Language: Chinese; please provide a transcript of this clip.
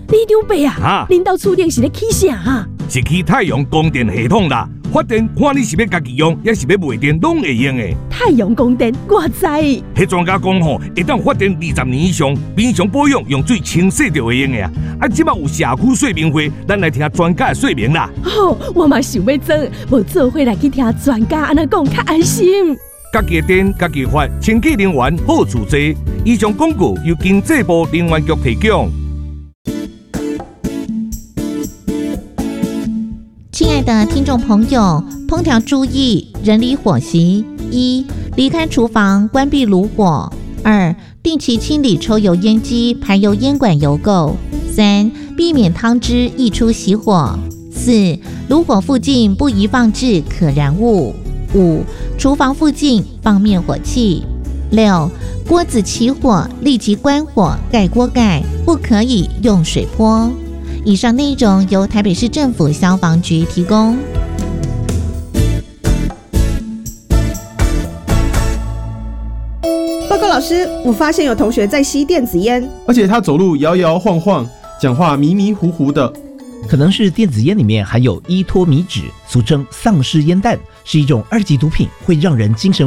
李长伯啊，恁兜厝顶是咧起啥啊？ 是起太阳光电系统啦。发电看你是要家己用，还是要卖电，拢会用的。 太阳光电，我知。 迄专家讲吼，会当发电20年以上，平常保养用水清洗就会用的啊。即马有社区说明会，咱来听专家的说明啦。 好，我嘛想要装，无做伙来去听专家安那讲，较安心。 家己的电，家己发，清洁能源好处多。以上广告由经济部能源局提供。 亲爱的听众朋友，烹调注意人理火习：一、离开厨房，关闭炉火；二、定期清理抽油烟机、排油烟管油垢；三、避免汤汁溢出熄火；四、炉火附近不宜放置可燃物；五、厨房附近放灭火器；六、锅子起火立即关火，盖锅盖，不可以用水泼。以上内容由台北市政府消防局提供。 报告老师，我发现有同学在吸电子烟， 而且他走路摇摇晃晃，讲话迷迷糊糊的。 可能是电子烟里面含有依托米酯，俗称丧尸烟弹，是一种2级毒品，会让人精神